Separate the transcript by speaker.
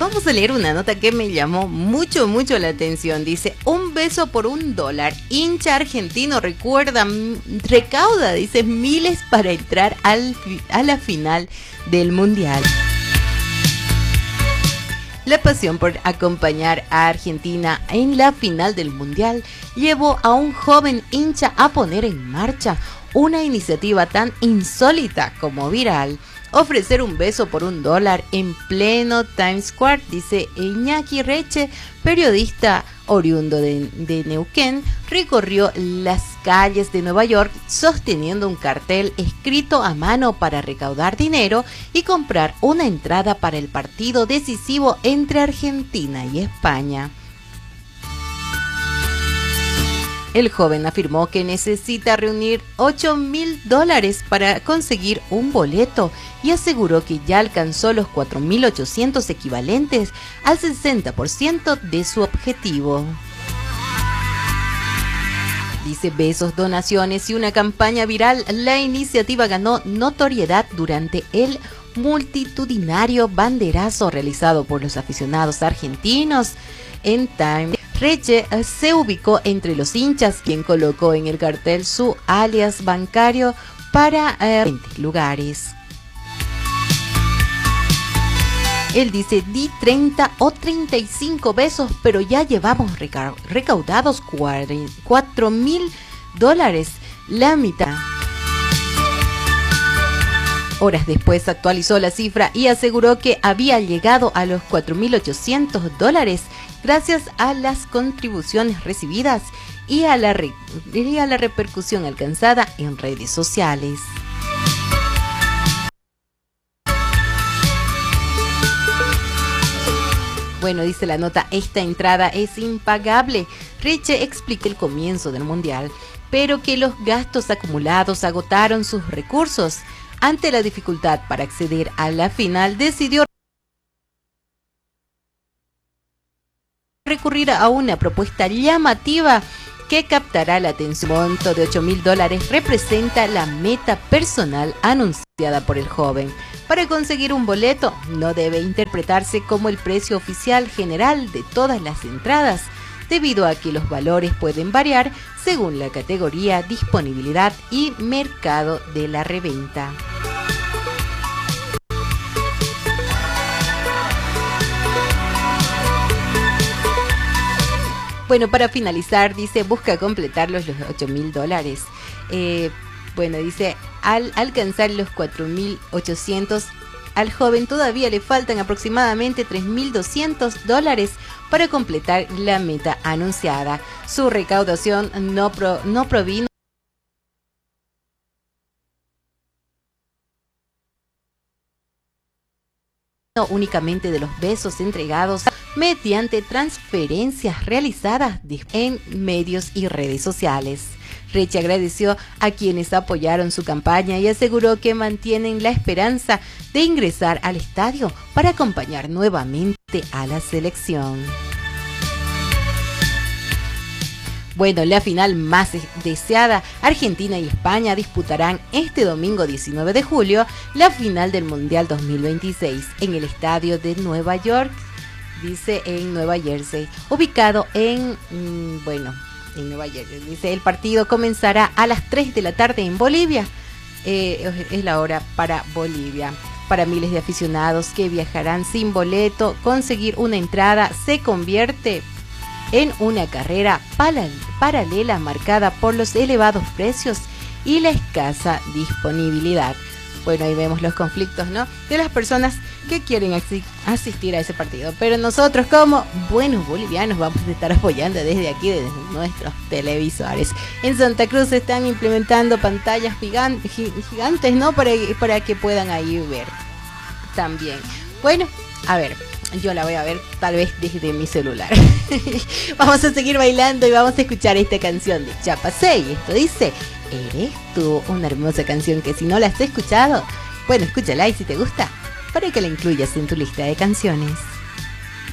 Speaker 1: vamos a leer una nota que me llamó mucho la atención. Dice, un beso por $1. Hincha argentino recauda, dice, miles para entrar a la final del Mundial. La pasión por acompañar a Argentina en la final del Mundial llevó a un joven hincha a poner en marcha una iniciativa tan insólita como viral. Ofrecer un beso por $1 en pleno Times Square, dice Iñaki Reche, periodista oriundo de Neuquén, recorrió las calles de Nueva York sosteniendo un cartel escrito a mano para recaudar dinero y comprar una entrada para el partido decisivo entre Argentina y España. El joven afirmó que necesita reunir $8.000 para conseguir un boleto y aseguró que ya alcanzó los 4.800 equivalentes al 60% de su objetivo. Dice, besos, donaciones y una campaña viral, la iniciativa ganó notoriedad durante el multitudinario banderazo realizado por los aficionados argentinos en Times. Reche se ubicó entre los hinchas, quien colocó en el cartel su alias bancario para 20 lugares. Él dice, di 30 o 35 besos, pero ya llevamos recaudados $4.000, la mitad. Horas después actualizó la cifra y aseguró que había llegado a los $4.800 gracias a las contribuciones recibidas y a la repercusión alcanzada en redes sociales. Bueno, dice la nota, esta entrada es impagable. Reche explica el comienzo del Mundial, pero que los gastos acumulados agotaron sus recursos. Ante la dificultad para acceder a la final, decidió recurrir a una propuesta llamativa que captará la atención. Un monto de $8.000 representa la meta personal anunciada por el joven. Para conseguir un boleto no debe interpretarse como el precio oficial general de todas las entradas, debido a que los valores pueden variar según la categoría, disponibilidad y mercado de la reventa. Bueno, para finalizar, dice, busca completar los $8.000. Bueno, dice, al alcanzar los 4.800, al joven todavía le faltan aproximadamente $3.200 para completar la meta anunciada. Su recaudación no provino únicamente de los besos entregados mediante transferencias realizadas en medios y redes sociales. Reche agradeció a quienes apoyaron su campaña y aseguró que mantienen la esperanza de ingresar al estadio para acompañar nuevamente a la selección. Bueno, la final más deseada, Argentina y España disputarán este domingo 19 de julio la final del Mundial 2026 en el estadio de Nueva York, dice, en Nueva Jersey, ubicado en Nueva Jersey. Dice, el partido comenzará a las 3 de la tarde en Bolivia, es la hora para Bolivia. Para miles de aficionados que viajarán sin boleto, conseguir una entrada se convierte en una carrera paralela marcada por los elevados precios y la escasa disponibilidad. Bueno, ahí vemos los conflictos, ¿no?, de las personas que quieren asistir a ese partido. Pero nosotros, como buenos bolivianos, vamos a estar apoyando desde aquí, desde nuestros televisores. En Santa Cruz están implementando pantallas gigantes, ¿no?, para que puedan ahí ver también. Bueno, a ver, yo la voy a ver tal vez desde mi celular. Vamos a seguir bailando y vamos a escuchar esta canción de Chapacé. Y esto dice, Eres tú, una hermosa canción que si no la has escuchado, bueno, escúchala y si te gusta, para que la incluyas en tu lista de canciones.